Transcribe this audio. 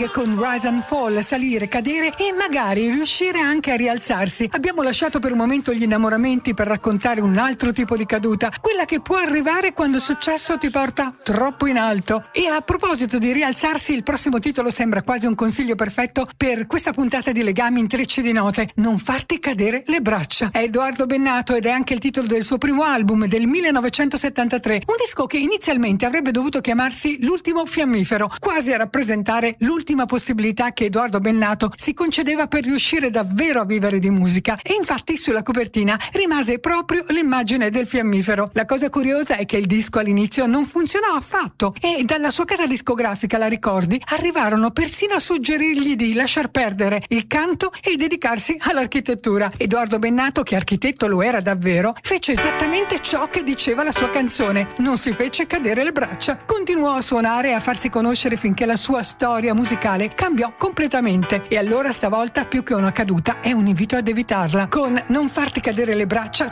King con Rise and Fall, salire, cadere e magari riuscire anche a rialzarsi. Abbiamo lasciato per un momento gli innamoramenti per raccontare un altro tipo di caduta, quella che può arrivare quando il successo ti porta troppo in alto. E a proposito di rialzarsi, il prossimo titolo sembra quasi un consiglio perfetto per questa puntata di Legami intrecci di note: Non farti cadere le braccia. È Edoardo Bennato ed è anche il titolo del suo primo album del 1973, un disco che inizialmente avrebbe dovuto chiamarsi L'ultimo fiammifero, quasi a rappresentare l'ultima possibilità che Edoardo Bennato si concedeva per riuscire davvero a vivere di musica, e infatti sulla copertina rimase proprio l'immagine del fiammifero. La cosa curiosa è che il disco all'inizio non funzionò affatto e dalla sua casa discografica, la Ricordi, arrivarono persino a suggerirgli di lasciar perdere il canto e dedicarsi all'architettura. Edoardo Bennato, che architetto lo era davvero, fece esattamente ciò che diceva la sua canzone: non si fece cadere le braccia. Continuò a suonare e a farsi conoscere finché la sua storia musicale cambiò completamente, e allora stavolta più che una caduta è un invito ad evitarla. Con Non farti cadere le braccia